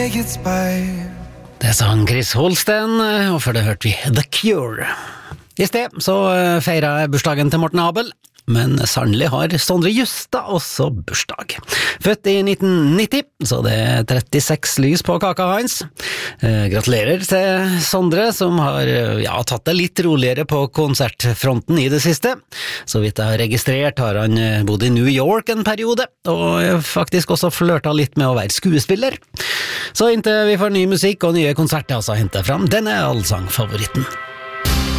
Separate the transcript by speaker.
Speaker 1: Det sang Chris Holsten, og før det hørte vi The Cure. I sted så feiret jeg bursdagen til Morten Abel, men sannelig har Sondre Justad også bursdag. Født i 1990, så det er 36 lys på kaka hans. Gratulerer til Sondre, som har tatt det litt roligere på konsertfronten i det siste. Så vidt jeg har registrert har han bodd i New York en periode, og faktisk også flørtet litt med å være skuespiller. Så inntil vi får ny musikk og nye konserter, så henter jeg frem denne allsangfavoritten.